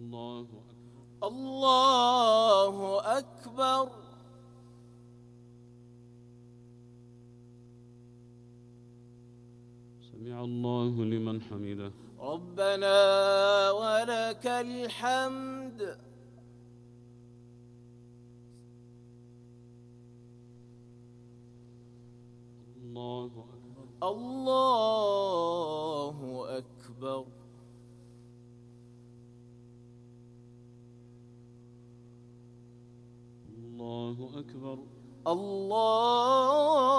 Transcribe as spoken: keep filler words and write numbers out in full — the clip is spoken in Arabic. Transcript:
الله أكبر. سمع الله لمن حمده. ربنا ولك الحمد. الله أكبر. الله أكبر. الله أكبر. الله